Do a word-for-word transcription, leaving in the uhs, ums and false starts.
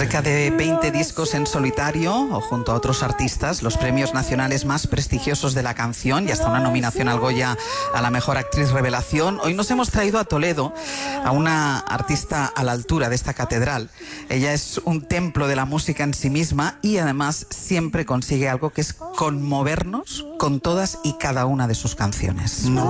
cerca de veinte discos en solitario o junto a otros artistas, los premios nacionales más prestigiosos de la canción y hasta una nominación al Goya a la mejor actriz revelación. Hoy nos hemos traído a Toledo a una artista a la altura de esta catedral. Ella es un templo de la música en sí misma y además siempre consigue algo que es conmovernos con todas y cada una de sus canciones. No.